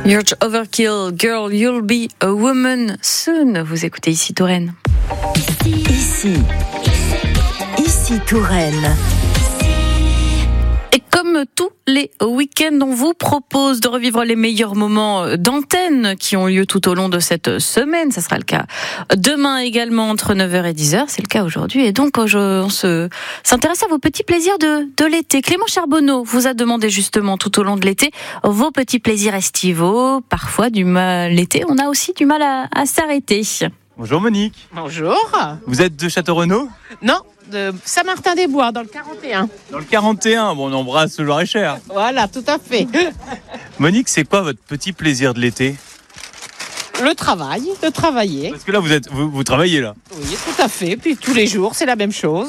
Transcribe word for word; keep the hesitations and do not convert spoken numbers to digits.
You're overkill, girl, you'll be a woman soon. Vous écoutez ici Touraine. Ici, ici Touraine. Et comme tous les week-ends, on vous propose de revivre les meilleurs moments d'antenne qui ont lieu tout au long de cette semaine. Ça sera le cas demain également entre neuf heures et dix heures. C'est le cas aujourd'hui. Et donc, on se, s'intéresse à vos petits plaisirs de, de l'été. Clément Charbonneau vous a demandé justement tout au long de l'été vos petits plaisirs estivaux. Parfois, du mal, l'été, on a aussi du mal à, à s'arrêter. Bonjour Monique. Bonjour. Vous êtes de Château-Renaud ? Non, de Saint-Martin-des-Bois, dans le quarante et un. Dans le quarante et un, bon, on embrasse le Loir-et-Cher. Voilà, tout à fait. Monique, c'est quoi votre petit plaisir de l'été ? Le travail, de travailler. Parce que là, vous, êtes, vous, vous travaillez là. Oui, tout à fait. Puis tous les jours, c'est la même chose.